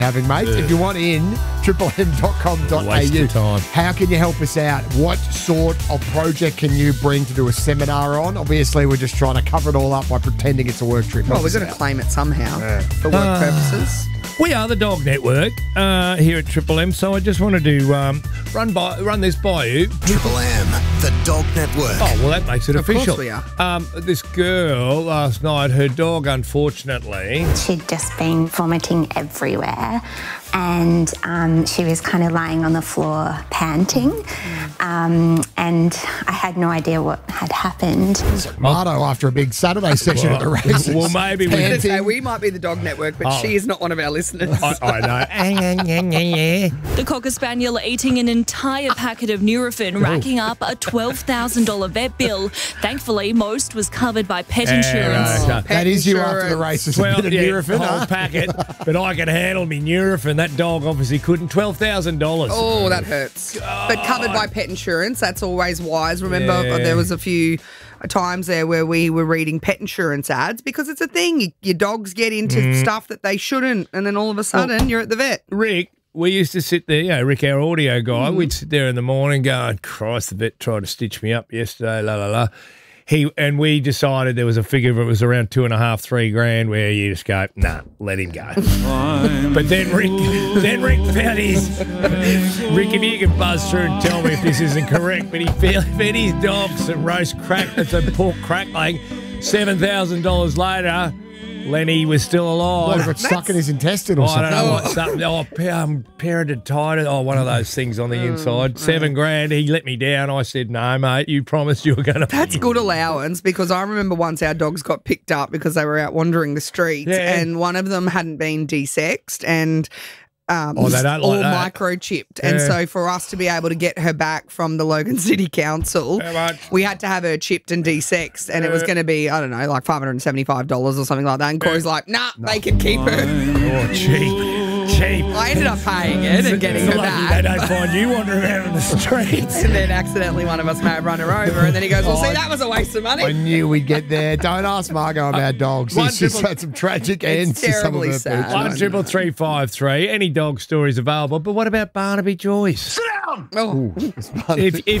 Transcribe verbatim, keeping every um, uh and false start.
having, mate. Yeah. If you want in, triple m dot com dot a u. Waste of time. How can you help us out? What sort of project can you bring to do a seminar on? Obviously, we're just trying to cover it all up by pretending it's a work trip. Well, Help we've us got to out. claim it somehow Yeah. for work Uh, purposes. We are the Dog Network uh, here at Triple M, so I just wanted to um, run by run this by you. Triple M, the Dog Network. Oh, well, that makes it Of course official. we are. Um, this girl last night, her dog, unfortunately, She'd just been vomiting everywhere, and um, she was kind of lying on the floor panting, um, and I had no idea what had happened. Marto after a big Saturday session at the races. well, maybe we I was gonna Panting. say, we might be the Dog Network, but Oh. she is not one of our listeners. I, I know. The Cocker Spaniel eating an entire packet of Nurofen, racking up a twelve thousand dollars vet bill. Thankfully, most was covered by pet Yeah, insurance. right. That is you after the insurance. races. a Well, bit of yeah, Nurofen, the whole huh? packet, but I could handle me Nurofen. That dog obviously couldn't. twelve thousand dollars. Oh, that hurts. But covered by pet insurance, that's always wise. Remember, Yeah. there was a few times there where we were reading pet insurance ads because it's a thing. You, your dogs get into Mm. stuff that they shouldn't, and then all of a sudden you're at the vet. Rick, we used to sit there, you know, Rick, our audio guy, Mm. we'd sit there in the morning going, Christ, the vet tried to stitch me up yesterday, la, la, la. He, and we decided there was a figure of it was around two and a half, three grand where you just go, nah, let him go. But then Rick, then Rick found his, Rick, if you can buzz through and tell me if this isn't correct, but he fed fed his dog some roast crack, some pork crackling, seven thousand dollars later, Lenny was still alive. What, if it's stuck in his intestine or Oh, I something? don't know what something. Oh, pa- um, parented oh, one of those things on the inside. Seven grand. He let me down. I said, no, mate. You promised you were going to. That's good allowance because I remember once our dogs got picked up because they were out wandering the streets Yeah. and one of them hadn't been desexed and um, Oh, they don't like all that. microchipped. And Yeah. so for us to be able to get her back from the Logan City Council, How much? we had to have her chipped and desexed and it was Yeah. going to be, I don't know, like five hundred seventy-five dollars or something like that. And Corey's like, nah, they can keep her. Oh, cheap. Cheap. I ended up paying it and getting her Lucky back. they don't find you wandering around in the streets. And then accidentally one of us may have run her over. And then he goes, well, see, that was a waste of money. I knew we'd get there. Don't ask Margot about dogs. one She's just triple- had some tragic ends to some of terribly her sad. pictures. One triple three five three. Any dog stories available? But what about Barnaby Joyce? Oh. If, if